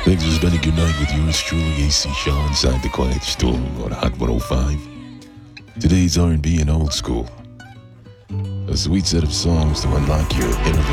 Thanks for spending your night with yours truly, AC Shaw, inside the Quiet Storm on Hot 105. Today's R&B and old school. A sweet set of songs to unlock your inner